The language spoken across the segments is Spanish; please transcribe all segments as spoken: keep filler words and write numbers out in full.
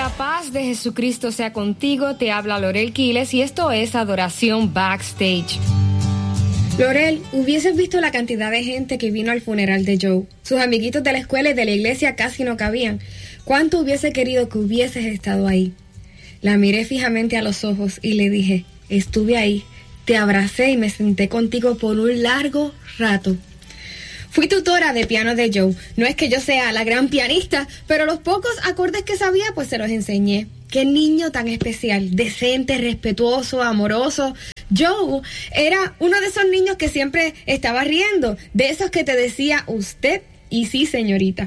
La paz de Jesucristo sea contigo, te habla Lorel Quiles y esto es Adoración Backstage. Lorel, hubieses visto la cantidad de gente que vino al funeral de Joe. Sus amiguitos de la escuela y de la iglesia casi no cabían. ¿Cuánto hubiese querido que hubieses estado ahí? La miré fijamente a los ojos y le dije, estuve ahí, te abracé y me senté contigo por un largo rato. Fui tutora de piano de Joe. No es que yo sea la gran pianista, pero los pocos acordes que sabía, pues se los enseñé. Qué niño tan especial, decente, respetuoso, amoroso. Joe era uno de esos niños que siempre estaba riendo, de esos que te decía usted y sí, señorita.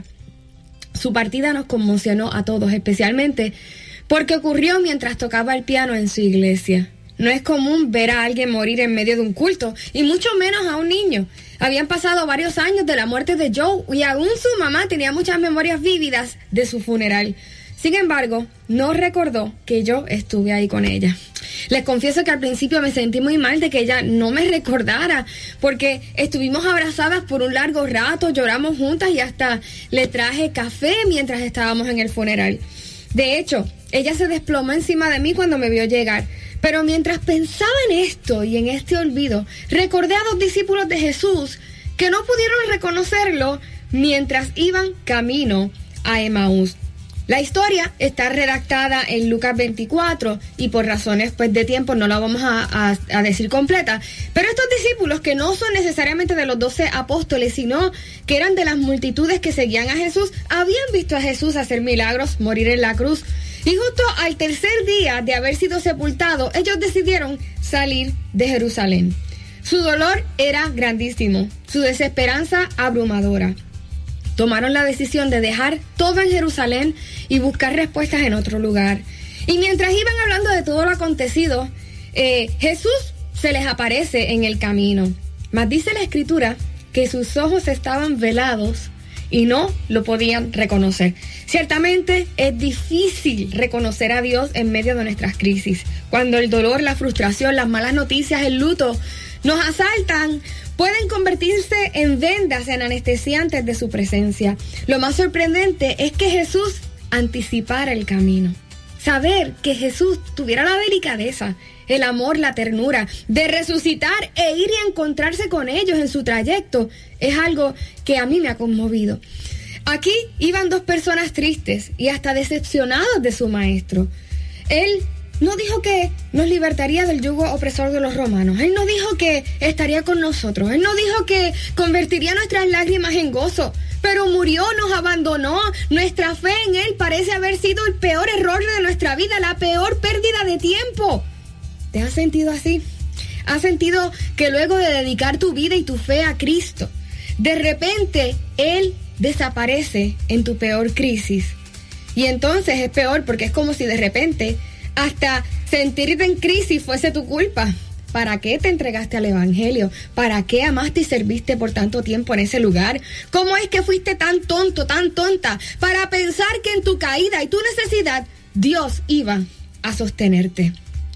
Su partida nos conmocionó a todos, especialmente porque ocurrió mientras tocaba el piano en su iglesia. No es común ver a alguien morir en medio de un culto, y mucho menos a un niño. Habían pasado varios años de la muerte de Joe y aún su mamá tenía muchas memorias vívidas de su funeral. Sin embargo, no recordó que yo estuve ahí con ella. Les confieso que al principio me sentí muy mal de que ella no me recordara, porque estuvimos abrazadas por un largo rato, lloramos juntas y hasta le traje café mientras estábamos en el funeral. De hecho, ella se desplomó encima de mí cuando me vio llegar. Pero mientras pensaba en esto y en este olvido, recordé a dos discípulos de Jesús que no pudieron reconocerlo mientras iban camino a Emaús. La historia está redactada en Lucas veinticuatro y por razones pues de tiempo no la vamos a, a, a decir completa. Pero estos discípulos, que no son necesariamente de los doce apóstoles, sino que eran de las multitudes que seguían a Jesús, habían visto a Jesús hacer milagros, morir en la cruz. Y justo al tercer día de haber sido sepultado, ellos decidieron salir de Jerusalén. Su dolor era grandísimo, su desesperanza abrumadora. Tomaron la decisión de dejar todo en Jerusalén y buscar respuestas en otro lugar. Y mientras iban hablando de todo lo acontecido, eh, Jesús se les aparece en el camino. Mas dice la Escritura que sus ojos estaban velados y no lo podían reconocer. Ciertamente es difícil reconocer a Dios en medio de nuestras crisis. Cuando el dolor, la frustración, las malas noticias, el luto nos asaltan, pueden convertirse en vendas, en anestesiantes de su presencia. Lo más sorprendente es que Jesús anticipara el camino. Saber que Jesús tuviera la delicadeza, el amor, la ternura de resucitar e ir y encontrarse con ellos en su trayecto es algo que a mí me ha conmovido. Aquí iban dos personas tristes y hasta decepcionados de su maestro. Él no dijo que nos libertaría del yugo opresor de los romanos. Él no dijo que estaría con nosotros. Él no dijo que convertiría nuestras lágrimas en gozo. Pero murió, nos abandonó. Nuestra fe en Él parece haber sido el peor error de nuestra vida, la peor pérdida de tiempo. ¿Te has sentido así? ¿Has sentido que luego de dedicar tu vida y tu fe a Cristo, de repente Él desaparece en tu peor crisis? Y entonces es peor porque es como si de repente hasta sentirte en crisis fuese tu culpa. ¿Para qué te entregaste al Evangelio? ¿Para qué amaste y serviste por tanto tiempo en ese lugar? ¿Cómo es que fuiste tan tonto, tan tonta, para pensar que en tu caída y tu necesidad Dios iba a sostenerte?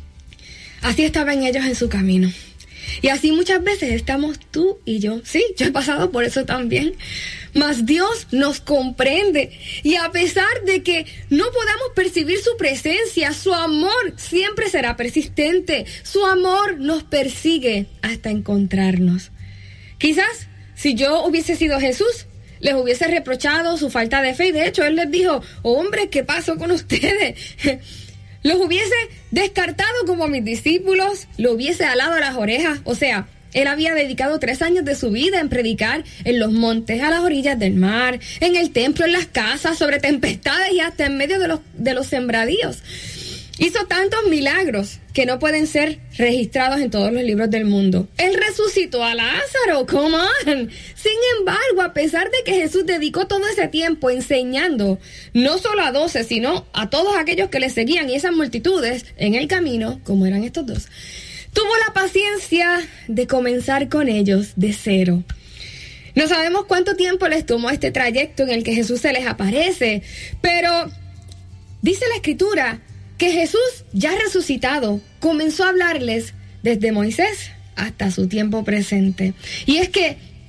Así estaban ellos en su camino. Y así muchas veces estamos tú y yo. Sí, yo he pasado por eso también. Mas Dios nos comprende. Y a pesar de que no podamos percibir su presencia, su amor siempre será persistente. Su amor nos persigue hasta encontrarnos. Quizás si yo hubiese sido Jesús, les hubiese reprochado su falta de fe. Y de hecho, Él les dijo, hombre, ¿qué pasó con ustedes? Los hubiese descartado como a mis discípulos, lo hubiese alado a las orejas. O sea, Él había dedicado tres años de su vida en predicar en los montes, a las orillas del mar, en el templo, en las casas, sobre tempestades y hasta en medio de los, de los sembradíos. Hizo tantos milagros que no pueden ser registrados en todos los libros del mundo. Él resucitó a Lázaro, come on. Sin embargo, a pesar de que Jesús dedicó todo ese tiempo enseñando, no solo a doce, sino a todos aquellos que le seguían y esas multitudes en el camino, como eran estos dos, tuvo la paciencia de comenzar con ellos de cero. No sabemos cuánto tiempo les tomó este trayecto en el que Jesús se les aparece, pero dice la Escritura que Jesús, ya resucitado, comenzó a hablarles desde Moisés hasta su tiempo presente. Y es que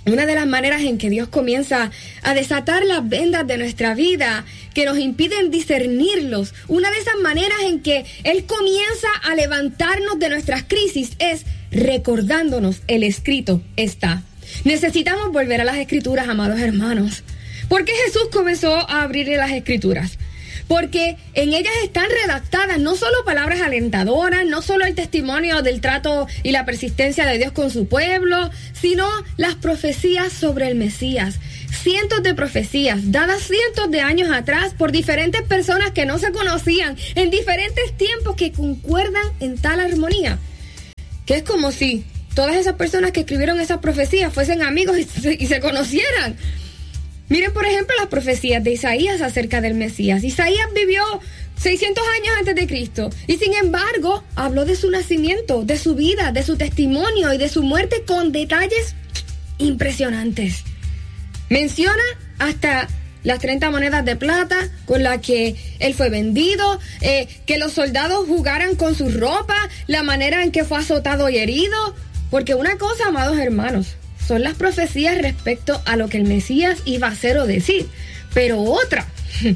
Una de las maneras en que Dios comienza a desatar las vendas de nuestra vida que nos impiden discernirlos, una de esas maneras en que Él comienza a levantarnos de nuestras crisis es recordándonos el escrito está. Necesitamos volver a las Escrituras, amados hermanos. ¿Por qué Jesús comenzó a abrir las Escrituras? Porque en ellas están redactadas no solo palabras alentadoras, no solo el testimonio del trato y la persistencia de Dios con su pueblo, sino las profecías sobre el Mesías. Cientos de profecías dadas cientos de años atrás por diferentes personas que no se conocían en diferentes tiempos que concuerdan en tal armonía, que es como si todas esas personas que escribieron esas profecías fuesen amigos y se, y se conocieran. Miren, por ejemplo, las profecías de Isaías acerca del Mesías. Isaías vivió seiscientos años antes de Cristo y sin embargo habló de su nacimiento, de su vida, de su testimonio y de su muerte con detalles impresionantes. Menciona hasta las treinta monedas de plata con las que él fue vendido, eh, que los soldados jugaran con su ropa, la manera en que fue azotado y herido. Porque una cosa, amados hermanos, son las profecías respecto a lo que el Mesías iba a hacer o decir, pero otra,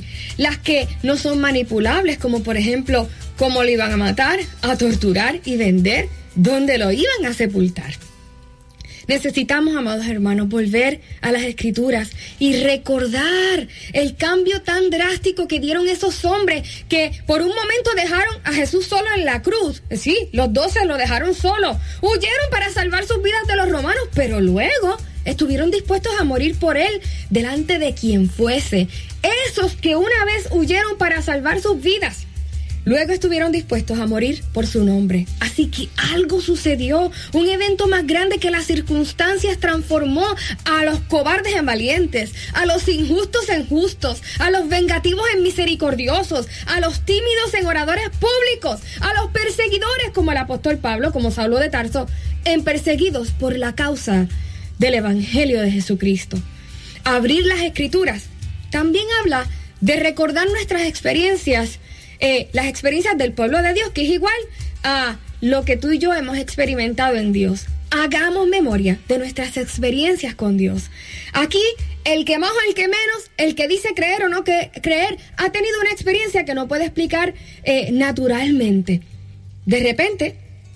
las que no son manipulables, como por ejemplo, cómo lo iban a matar, a torturar y vender, dónde lo iban a sepultar. Necesitamos, amados hermanos, volver a las Escrituras y recordar el cambio tan drástico que dieron esos hombres que por un momento dejaron a Jesús solo en la cruz. Sí, los doce lo dejaron solo. Huyeron para salvar sus vidas de los romanos, pero luego estuvieron dispuestos a morir por él delante de quien fuese. Esos que una vez huyeron para salvar sus vidas, luego estuvieron dispuestos a morir por su nombre. Así que algo sucedió, un evento más grande que las circunstancias transformó a los cobardes en valientes, a los injustos en justos, a los vengativos en misericordiosos, a los tímidos en oradores públicos, a los perseguidores como el apóstol Pablo, como Saulo de Tarso, en perseguidos por la causa del Evangelio de Jesucristo. Abrir las Escrituras también habla de recordar nuestras experiencias, Eh, las experiencias del pueblo de Dios, que es igual a lo que tú y yo hemos experimentado en Dios. Hagamos memoria de nuestras experiencias con Dios. Aquí, el que más o el que menos, el que dice creer o no que creer, ha tenido una experiencia que no puede explicar eh, naturalmente. De repente,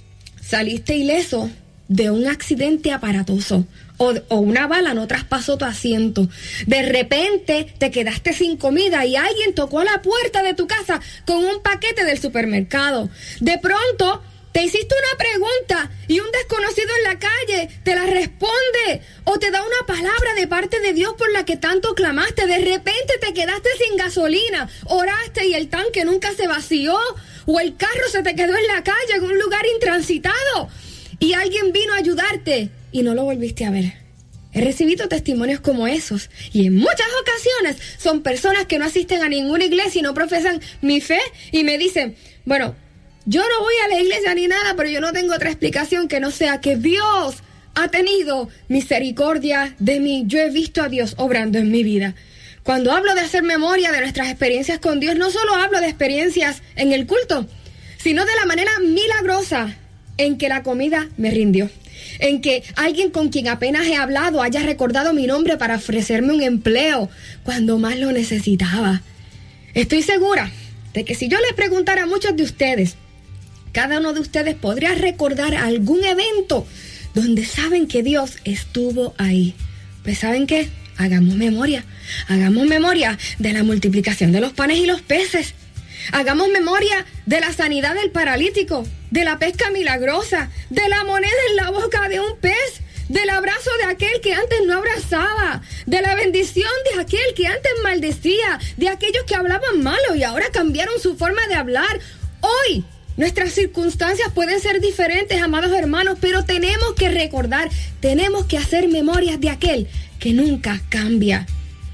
saliste ileso de un accidente aparatoso. O, o una bala no traspasó tu asiento. De repente te quedaste sin comida y alguien tocó a la puerta de tu casa con un paquete del supermercado. De pronto te hiciste una pregunta y un desconocido en la calle te la responde o te da una palabra de parte de Dios por la que tanto clamaste. De repente te quedaste sin gasolina, oraste y el tanque nunca se vació, o el carro se te quedó en la calle en un lugar intransitado y alguien vino a ayudarte y no lo volviste a ver. He recibido testimonios como esos y en muchas ocasiones son personas que no asisten a ninguna iglesia y no profesan mi fe y me dicen, bueno, yo no voy a la iglesia ni nada, pero yo no tengo otra explicación que no sea que Dios ha tenido misericordia de mí. Yo he visto a Dios obrando en mi vida. Cuando hablo de hacer memoria de nuestras experiencias con Dios, no solo hablo de experiencias en el culto, sino de la manera milagrosa en que la comida me rindió, en que alguien con quien apenas he hablado haya recordado mi nombre para ofrecerme un empleo cuando más lo necesitaba. Estoy segura de que si yo les preguntara a muchos de ustedes, cada uno de ustedes podría recordar algún evento donde saben que Dios estuvo ahí. Pues ¿saben qué? Hagamos memoria. Hagamos memoria de la multiplicación de los panes y los peces. Hagamos memoria de la sanidad del paralítico, de la pesca milagrosa, de la moneda en la boca de un pez, del abrazo de aquel que antes no abrazaba, de la bendición de aquel que antes maldecía, de aquellos que hablaban malo y ahora cambiaron su forma de hablar. Hoy nuestras circunstancias pueden ser diferentes, amados hermanos, pero tenemos que recordar, tenemos que hacer memorias de aquel que nunca cambia.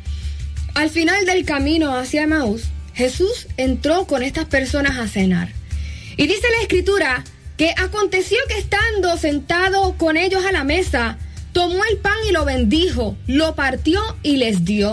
Al final del camino hacia Emaús, Jesús entró con estas personas a cenar. Y dice la Escritura que aconteció que estando sentado con ellos a la mesa, tomó el pan y lo bendijo, lo partió y les dio.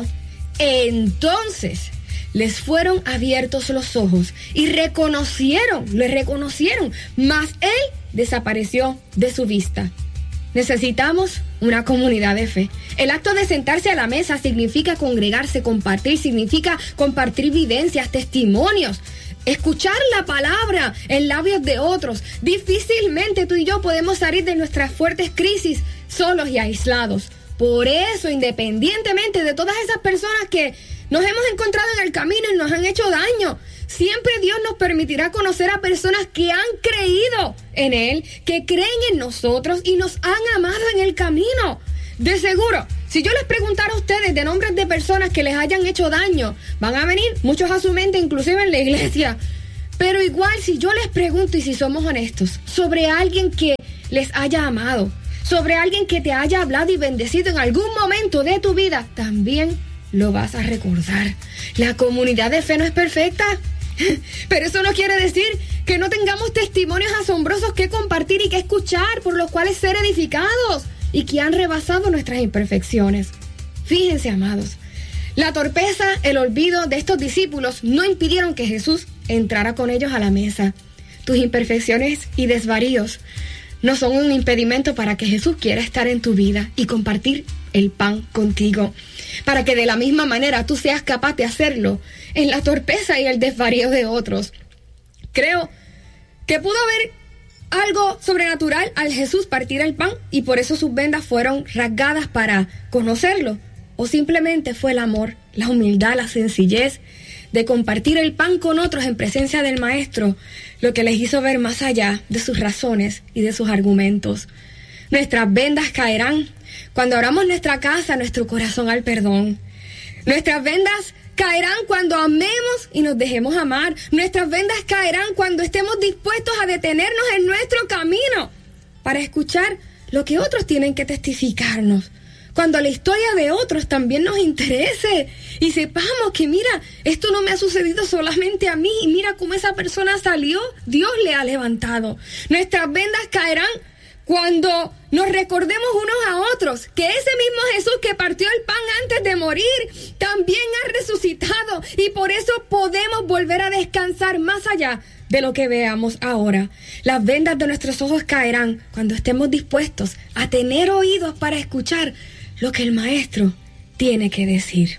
Entonces les fueron abiertos los ojos y reconocieron, le reconocieron, mas él desapareció de su vista. Necesitamos una comunidad de fe. El acto de sentarse a la mesa significa congregarse, compartir, significa compartir vivencias, testimonios, escuchar la palabra en labios de otros. Difícilmente tú y yo podemos salir de nuestras fuertes crisis solos y aislados. Por eso, independientemente de todas esas personas que nos hemos encontrado en el camino y nos han hecho daño, siempre Dios nos permitirá conocer a personas que han creído en Él, que creen en nosotros y nos han amado en el camino. De seguro, si yo les preguntara a ustedes de nombres de personas que les hayan hecho daño, van a venir muchos a su mente, inclusive en la iglesia. Pero igual, si yo les pregunto, y si somos honestos, sobre alguien que les haya amado, sobre alguien que te haya hablado y bendecido en algún momento de tu vida, también lo vas a recordar. La comunidad de fe no es perfecta, pero eso no quiere decir que no tengamos testimonios asombrosos que compartir y que escuchar, por los cuales ser edificados y que han rebasado nuestras imperfecciones. Fíjense, amados, la torpeza, el olvido de estos discípulos no impidieron que Jesús entrara con ellos a la mesa. Tus imperfecciones y desvaríos no son un impedimento para que Jesús quiera estar en tu vida y compartir el pan contigo, para que de la misma manera tú seas capaz de hacerlo en la torpeza y el desvarío de otros. Creo que pudo haber algo sobrenatural al Jesús partir el pan y por eso sus vendas fueron rasgadas para conocerlo, o simplemente fue el amor, la humildad, la sencillez de compartir el pan con otros en presencia del Maestro lo que les hizo ver más allá de sus razones y de sus argumentos. Nuestras vendas caerán cuando abramos nuestra casa, nuestro corazón al perdón. Nuestras vendas caerán cuando amemos y nos dejemos amar. Nuestras vendas caerán cuando estemos dispuestos a detenernos en nuestro camino para escuchar lo que otros tienen que testificarnos. Cuando la historia de otros también nos interese y sepamos que mira, esto no me ha sucedido solamente a mí y mira cómo esa persona salió, Dios le ha levantado. Nuestras vendas caerán cuando nos recordemos unos a otros que ese mismo Jesús que partió el pan antes de morir también ha resucitado y por eso podemos volver a descansar más allá de lo que veamos ahora. Las vendas de nuestros ojos caerán cuando estemos dispuestos a tener oídos para escuchar lo que el Maestro tiene que decir.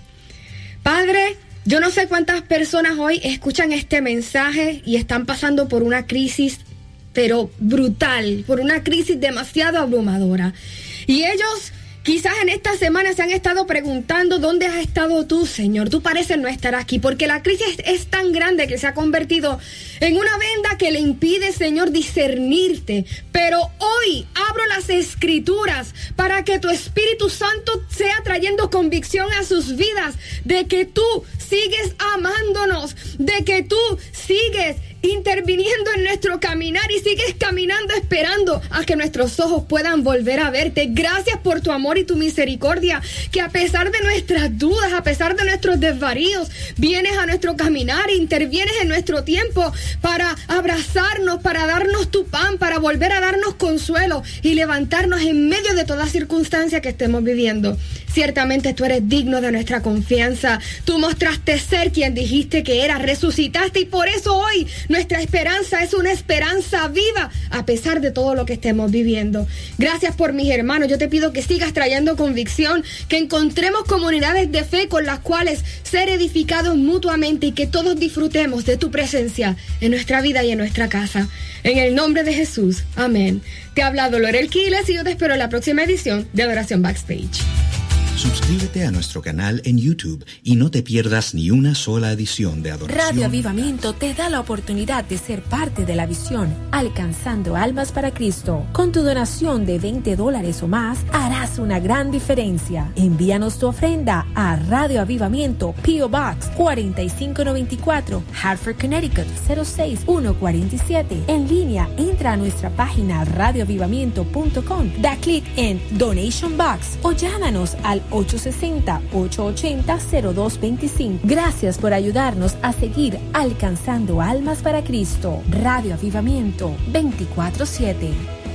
Padre, yo no sé cuántas personas hoy escuchan este mensaje y están pasando por una crisis pero brutal, por una crisis demasiado abrumadora. Y ellos quizás en esta semana se han estado preguntando ¿dónde has estado tú, Señor? Tú pareces no estar aquí, porque la crisis es tan grande que se ha convertido en una venda que le impide, Señor, discernirte. Pero hoy abro las Escrituras para que tu Espíritu Santo sea trayendo convicción a sus vidas de que tú sigues amándonos, de que tú sigues interviniendo en nuestro caminar y sigues caminando esperando a que nuestros ojos puedan volver a verte. Gracias por tu amor y tu misericordia, que a pesar de nuestras dudas, a pesar de nuestros desvaríos, vienes a nuestro caminar, intervienes en nuestro tiempo para abrazarnos, para darnos tu pan, para volver a darnos consuelo y levantarnos en medio de toda circunstancia que estemos viviendo. Ciertamente tú eres digno de nuestra confianza. Tú mostraste ser quien dijiste que eras, resucitaste y por eso hoy nuestra esperanza es una esperanza viva a pesar de todo lo que estemos viviendo. Gracias por mis hermanos. Yo te pido que sigas trayendo convicción, que encontremos comunidades de fe con las cuales ser edificados mutuamente y que todos disfrutemos de tu presencia en nuestra vida y en nuestra casa. En el nombre de Jesús. Amén. Te ha hablado Lorel Quiles y yo te espero en la próxima edición de Adoración Backstage. Suscríbete a nuestro canal en YouTube y no te pierdas ni una sola edición de Adoración. Radio Avivamiento te da la oportunidad de ser parte de la visión Alcanzando Almas para Cristo. Con tu donación de veinte dólares o más, harás una gran diferencia. Envíanos tu ofrenda a Radio Avivamiento, P O Box cuatro cinco nueve cuatro, Hartford, Connecticut cero seis uno cuatro siete. En línea, entra a nuestra página radio avivamiento punto com, da clic en Donation Box o llámanos al ocho seis cero, ocho ocho cero, cero dos dos cinco. Gracias por ayudarnos a seguir alcanzando almas para Cristo. Radio Avivamiento veinticuatro siete.